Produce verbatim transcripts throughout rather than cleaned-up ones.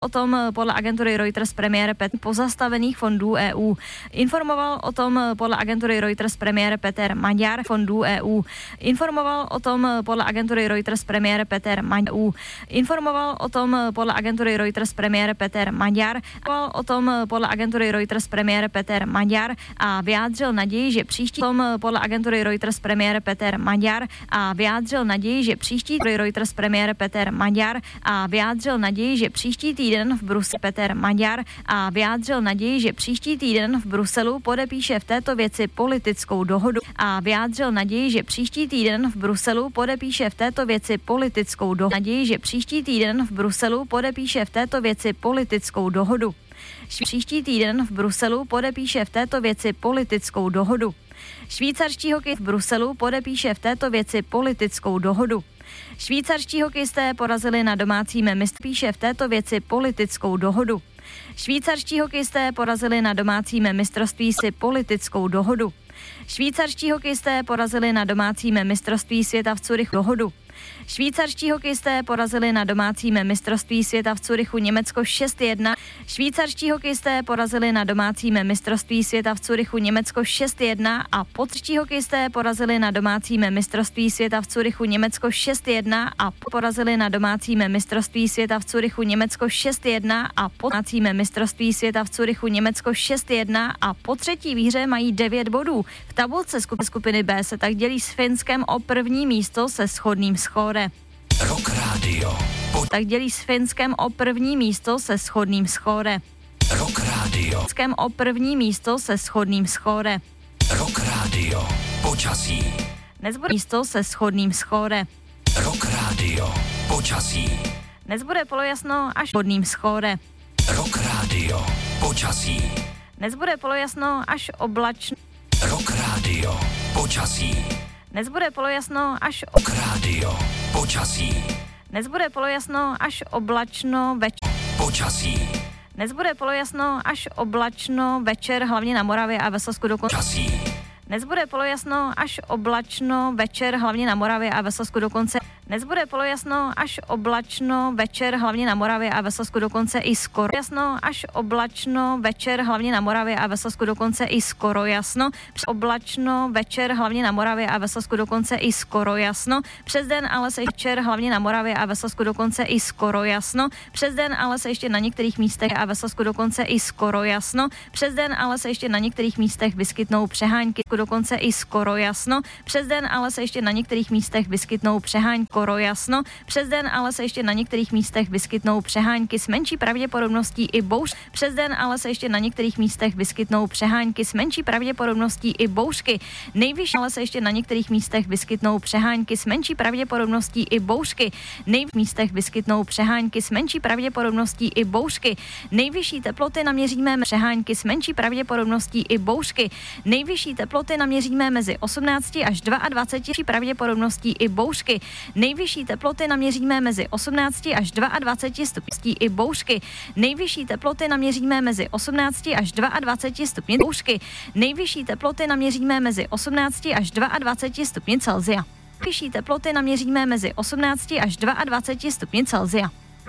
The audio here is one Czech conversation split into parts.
O tom podle agentury Reuters premiér Petr pozastavených fondů E U. Informoval o tom podle agentury Reuters premiér Petr Maďar fondů E U. Informoval o tom podle agentury Reuters premiér Petr Maďar. Informoval o tom podle agentury Reuters premiér Petr Maďar. Informoval o tom podle agentury Reuters premiér Petr Maďar a vyjádřil naději, že příští tom podle agentury Reuters premiér Petr Maďar a vyjádřil naději, že příští Reuters premiér Petr Maďar a vyjádřil naději, že příští týden v Bruselu Petr Maďar a vyjádřil naději, že příští týden v Bruselu podepíše v této věci politickou dohodu a vyjádřil naději, že příští týden v Bruselu podepíše v této věci politickou dohodu. Naději, že příští týden v Bruselu podepíše v této věci politickou dohodu. Příští týden v Bruselu podepíše v této věci politickou dohodu. Švýcarští hokej v Bruselu podepíše v této věci politickou dohodu. Švýcarští hokejisté porazili na domácím mistrovství píše v této věci politickou dohodu. Švýcarští hokejisté porazili na domácím mistrovství si politickou dohodu. Švýcarští hokejisté porazili na domácím mistrovství světa v Curychu dohodu. Švýcarští hokejisté porazili na domácím mistrovství světa v Curychu Německo šest jedna. Švýcarští hokejisté porazili na domácím mistrovství světa v Curychu Německo šest jedna a polští hokejisté porazili na domácím mistrovství světa v Curychu Německo šest jedna a porazili na domácím mistrovství světa v Curychu Německo šest jedna a po domácím mistrovství světa v Curychu Německo šest jedna a po třetí výhře mají devět bodů. V tabulce skupiny B se tak dělí s Finskem o první místo se shodným skóre. Rock Radio. Tak dělí s Finskem o první místo se shodným skóre. Rock Radio. Finskem o první místo se shodným skóre. Rock Radio. Počasí. Dnes bude místo se shodným skóre. Rock Radio. Počasí. Dnes bude polojasno až shodným skóre. Rock Radio. Počasí. Dnes bude polojasno až oblačno. Rock Radio. Počasí. Dnes bude polojasno až Rock Radio. Počasí. Dnes bude polojasno až oblačno večer. Počasí. Dnes bude polojasno až oblačno večer, hlavně na Moravě a ve Slezsku dokonce. Počasí. Dnes bude polojasno až oblačno večer, hlavně na Moravě a ve Slezsku dokonce. Dnes bude polojasno až oblačno večer, hlavně na Moravě a ve Slezsku dokonce i skoro jasno, až oblačno večer, hlavně na Moravě a ve Slezsku dokonce i skoro jasno. Oblačno večer, hlavně na Moravě a ve Slezsku dokonce i skoro jasno. Přes den ale se večer, hlavně na Moravě a ve Slezsku dokonce i skoro jasno. Přes den ale se ještě na některých místech a ve Slezsku dokonce i skoro jasno. Přes den ale se ještě na některých místech vyskytnou přehánky, dokonce i skoro jasno. Přes den ale se ještě na některých místech vyskytnou přehánky, skoro jasno. Přes den ale se ještě na některých místech vyskytnou přehánky s menší pravděpodobností i bouř. Přes den ale se ještě na některých místech vyskytnou přehánky s menší pravděpodobností i bouřky. Nejvyšší ale se ještě na některých místech vyskytnou přehánky s menší pravděpodobností i bouřky. Nejvyšší místech vyskytnou přehánky s menší pravděpodobností i bouřky. Nejvyšší teploty naměříme přehánky s menší pravděpodobností i bouřky. Nejvyšší teploty naměříme mezi osmnácti až dvaceti dvou pravděpodobností i bouřky. Nejvyšší teploty naměříme mezi osmnácti až dvaceti dvou stupňů i bouřky. Nejvyšší teploty naměříme mezi osmnácti až dvaceti dvou stupňů bouřky. Nejvyšší teploty naměříme mezi osmnácti až dvaceti dvou stupňů Celsia. Nejvyšší teploty naměříme mezi osmnácti až dvaceti dvou stupňů Celsia.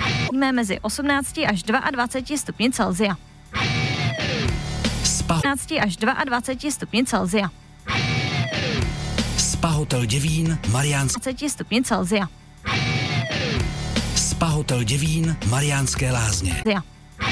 Mezi osmnácti až dvaceti dvou stupňů Celsia. osmnácti až dvaceti dvou stupňů Celsia. Spa Hotel Děvín, Mariánské dvaceti stupňů Celsia. Spa Hotel Děvín, Mariánské Lázně. Ja.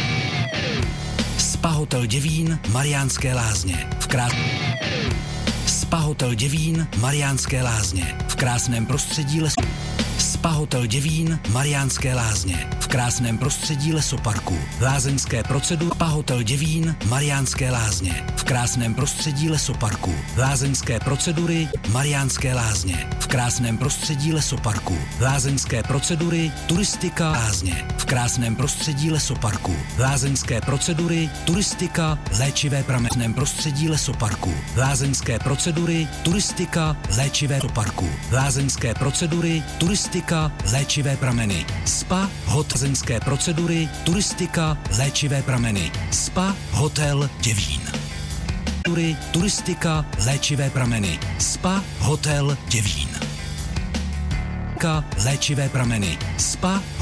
Spa Hotel Děvín, Mariánské Lázně. V krás... Spa Hotel Děvín, Mariánské Lázně. V krásném prostředí lesu. Spa Hotel Děvín, Mariánské Lázně. V krásném prostředí lesoparku. Lázeňské procedury. Spa Hotel Děvín, Mariánské Lázně. V krásném prostředí lesoparku. Lázeňské procedury, Mariánské Lázně. V krásném prostředí lesoparku. Lázeňské procedury, turistika Lázně. V krásném prostředí lesoparku. Lázeňské procedury, turistika, léčivé pramenném prostředí lesoparku. Lázeňské procedury, turistika, léčivé lesoparku. Lázeňské procedury, turistika, léčivé prameny. Spa, hotelzenské procedury, turistika, léčivé prameny. Spa, hotel Děvín. Turistika, léčivé prameny. Spa, hotel Děvín. Léčivé prameny. Spa,